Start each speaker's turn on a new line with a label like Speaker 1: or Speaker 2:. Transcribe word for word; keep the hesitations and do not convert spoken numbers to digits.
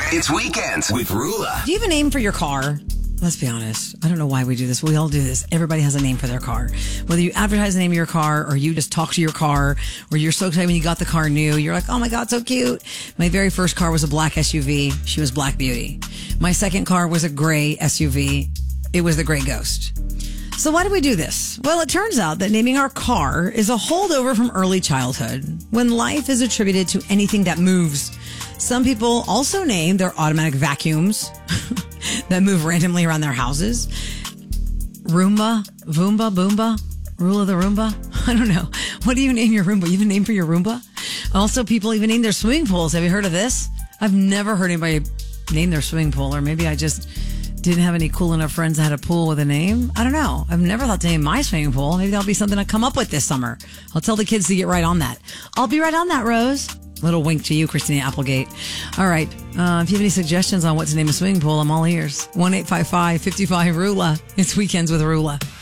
Speaker 1: It's Weekends with Rula.
Speaker 2: Do you have a name for your car? Let's be honest. I don't know why we do this. We all do this. Everybody has a name for their car. Whether you advertise the name of your car or you just talk to your car or you're so excited when you got the car new. You're like, oh my God, so cute. My very first car was a black S U V. She was Black Beauty. My second car was a gray S U V. It was the Gray Ghost. So why do we do this? Well, it turns out that naming our car is a holdover from early childhood when life is attributed to anything that moves. Some people also name their automatic vacuums that move randomly around their houses. Roomba, Voomba, Boomba, Rule of the Roomba. I don't know. What do you name your Roomba? You have a name for your Roomba? Also, people even name their swimming pools. Have you heard of this? I've never heard anybody name their swimming pool, or maybe I just didn't have any cool enough friends that had a pool with a name. I don't know. I've never thought to name my swimming pool. Maybe that'll be something I come up with this summer. I'll tell the kids to get right on that. I'll be right on that, Rose. Little wink to you, Christina Applegate. All right. Uh, if you have any suggestions on what to name a swimming pool, I'm all ears. one eight five five, five five, R U L A. It's Weekends with Rula.